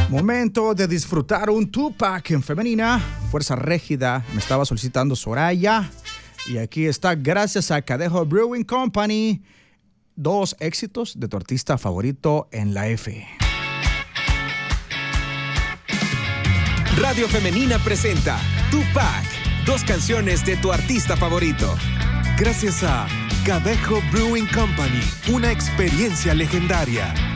Momento de disfrutar un two-pack en femenina. Fuerza Régida me estaba solicitando Soraya. Y aquí está, gracias a Cadejo Brewing Company. 2 éxitos de tu artista favorito en la F. Radio Femenina presenta Two-Pack. 2 canciones de tu artista favorito. Gracias a Cadejo Brewing Company. Una experiencia legendaria.